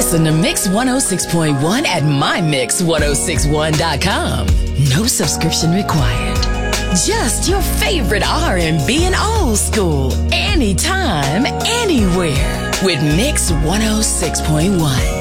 Listen to Mix 106.1 at mymix1061.com. No subscription required. Just your favorite R&B and old school. Anytime, anywhere. With Mix 106.1.